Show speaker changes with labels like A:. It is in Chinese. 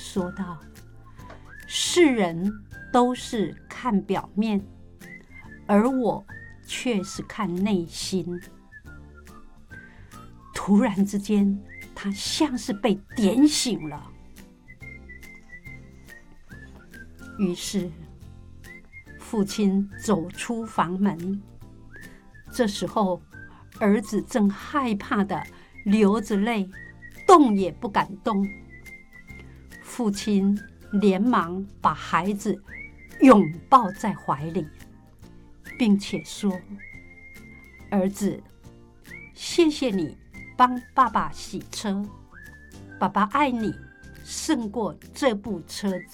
A: 说道：“世人都是看表面，而我却是看内心。”突然之间，他像是被点醒了。于是，父亲走出房门。这时候，儿子正害怕地流着泪，动也不敢动。父亲连忙把孩子拥抱在怀里，并且说：“儿子，谢谢你帮爸爸洗车，爸爸爱你胜过这部车子。”